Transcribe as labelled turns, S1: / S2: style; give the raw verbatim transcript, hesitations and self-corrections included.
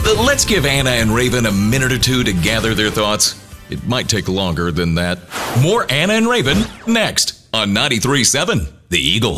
S1: Let's give Anna and Raven a minute or two to gather their thoughts. It might take longer than that. More Anna and Raven next on ninety-three point seven The Eagle.